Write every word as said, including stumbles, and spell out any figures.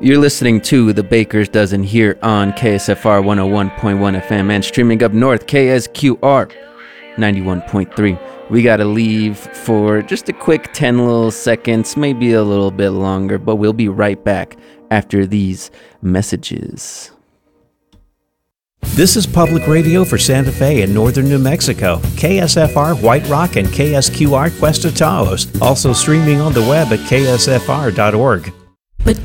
You're listening to The Baker's Dozen here on K S F R one oh one point one F M and streaming up north, K S Q R ninety-one point three. We gotta leave for just a quick ten little seconds, maybe a little bit longer, but we'll be right back after these messages. This is public radio for Santa Fe and northern New Mexico. K S F R White Rock and K S Q R Cuesta Taos. Also streaming on the web at K S F R dot org.